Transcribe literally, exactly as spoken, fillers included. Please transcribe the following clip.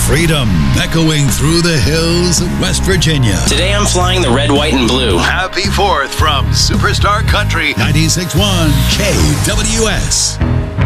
freedom echoing through the hills of West Virginia. Today I'm flying the red, white, and blue. Happy fourth from Superstar Country ninety-six point one K W S.